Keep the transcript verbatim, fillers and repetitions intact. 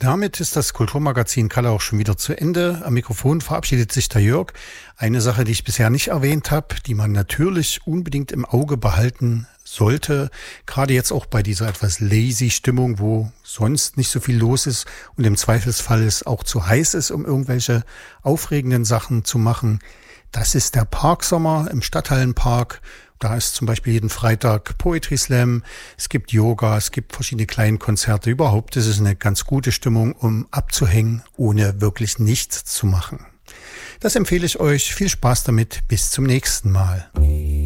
Damit ist das Kulturmagazin Kalle auch schon wieder zu Ende. Am Mikrofon verabschiedet sich der Jörg. Eine Sache, die ich bisher nicht erwähnt habe, die man natürlich unbedingt im Auge behalten sollte, gerade jetzt auch bei dieser etwas lazy Stimmung, wo sonst nicht so viel los ist und im Zweifelsfall es auch zu heiß ist, um irgendwelche aufregenden Sachen zu machen. Das ist der Parksommer im Stadthallenpark. Da ist zum Beispiel jeden Freitag Poetry Slam, es gibt Yoga, es gibt verschiedene Kleinkonzerte. Überhaupt ist es eine ganz gute Stimmung, um abzuhängen, ohne wirklich nichts zu machen. Das empfehle ich euch. Viel Spaß damit. Bis zum nächsten Mal.